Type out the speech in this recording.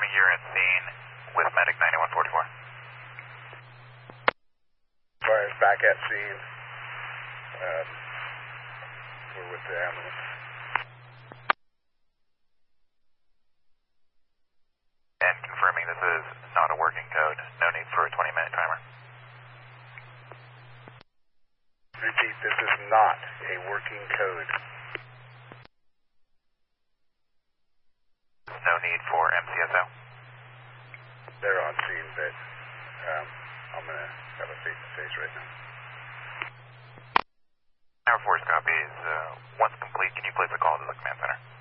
confirming you're at scene with medic 9144. Fire's back at scene. We're with the ambulance. And confirming this is not a working code. No need for a 20-minute timer. Repeat, this is not a working code. No need for MCSO. They're on scene, but I'm going to have a face-to-face right now. Tower Force copies. Once complete, can you place a call to the command center?